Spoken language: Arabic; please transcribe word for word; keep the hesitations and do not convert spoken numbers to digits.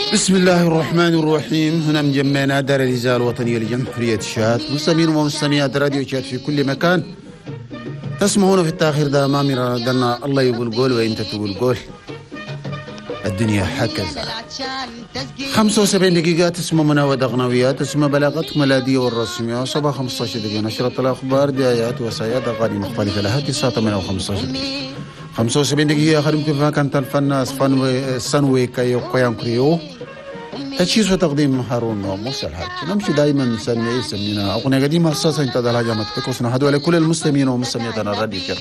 بسم الله الرحمن الرحيم. هنا مجمعنا دار الإذاعة الوطنية لجمهورية الشاد، مستمعين ومستمعات راديو شاد في كل مكان تسمعون في التأخير ده. ما من قلنا الله يقول قول وانت تقول قول. الدنيا هكذا. خمسة وسبعين دقيقة تسمى مناودة أغنويات، تسمى بلاغات ميلادية والرسمية، وصباح خمسة عشر دقيقة نشرة الأخبار دعايات وسيادة أغاني مختلفة لها تسعة ثمانية وخمسة عشر دقيقة. خمسة وسبعين دقيقة خدمكم فيها كانت الفناس فانوي سانوي كايو كويان كريو، تجهيز وتقديم هارون وموسى الحاج. نمشي دائما نسمي سمينا أغنية قديمة أساسا انتدى الهجمة تكوسنا هدول كل المستمعين ومستمعاتنا الراديو.